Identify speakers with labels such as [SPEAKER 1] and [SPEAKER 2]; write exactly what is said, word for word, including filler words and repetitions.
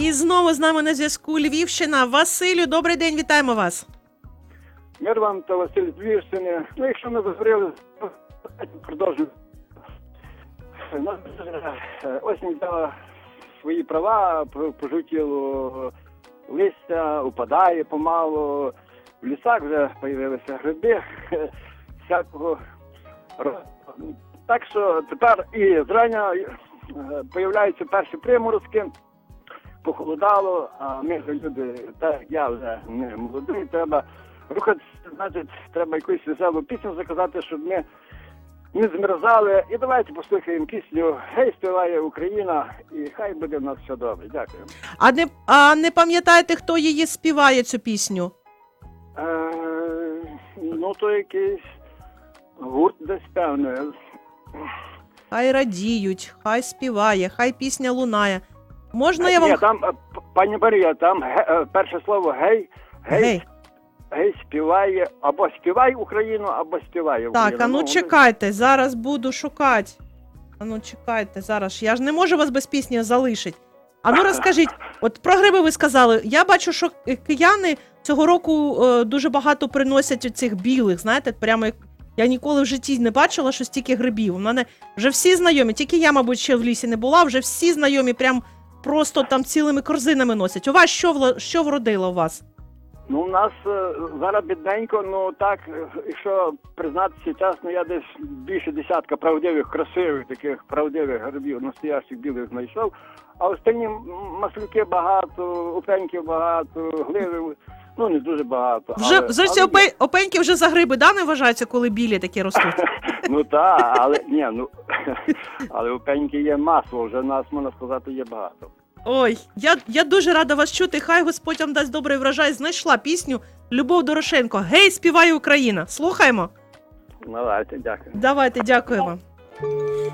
[SPEAKER 1] І знову з нами на зв'язку Львівщина. Василю, добрий день, вітаємо вас.
[SPEAKER 2] Мир вам та Василь з Львівщини. Ну, якщо ми заговорили, продовжуємо. Осінь дала свої права, пожовтіло листя, упадає помалу. В лісах вже з'явилися гриби всякого роду. Так що тепер і зрання з'являються перші приморозки, похолодало, а ми ж люди, так я вже не молодий, треба рухатися, значить, треба якусь веселу пісню заказати, щоб ми не змерзали. І давайте послухаємо пісню «Гей, співає Україна» і хай буде в нас все добре. Дякую.
[SPEAKER 1] А не, а не пам'ятаєте, хто її співає, цю пісню?
[SPEAKER 2] Е, ну, то якийсь гурт десь певний.
[SPEAKER 1] Хай радіють, хай співає, хай пісня лунає. Можна я вам...
[SPEAKER 2] Ні, там, пані Марія, там ге, перше слово «гей», «гей»,
[SPEAKER 1] Гей.
[SPEAKER 2] «гей» співає, або «співай Україну», або «співає Україну».
[SPEAKER 1] Так, а ну чекайте, зараз буду шукати. А ну чекайте, зараз. Я ж не можу вас без пісні залишити. А ну розкажіть, от про гриби ви сказали. Я бачу, що кияни цього року е, дуже багато приносять оцих білих, знаєте, прямо як... Я ніколи в житті не бачила, що стільки грибів. У мене вже всі знайомі, тільки я, мабуть, ще в лісі не була, вже всі знайомі прям просто там цілими корзинами носять. У вас що, вло... що вродило у вас?
[SPEAKER 2] Ну, у нас е, зараз бідненько, ну так, е, якщо признатися чесно, я десь більше десятка правдивих, красивих таких правдивих грибів, настоящих білих знайшов, а останні маслюки багато, опеньків багато, гливи, ну не дуже багато.
[SPEAKER 1] Вже,
[SPEAKER 2] але,
[SPEAKER 1] вже ці
[SPEAKER 2] але...
[SPEAKER 1] опе... опеньки вже за гриби, да, не вважаються, коли білі такі ростуть?
[SPEAKER 2] Ну так, але, ні, ну, але опеньки є масло, вже нас, можна сказати, є багато.
[SPEAKER 1] Ой, я, я дуже рада вас чути. Хай Господь вам дасть добрий врожай. Знайшла пісню Любов Дорошенко. Гей, співає Україна. Слухаємо.
[SPEAKER 2] Давайте, дякую.
[SPEAKER 1] Давайте, дякую вам.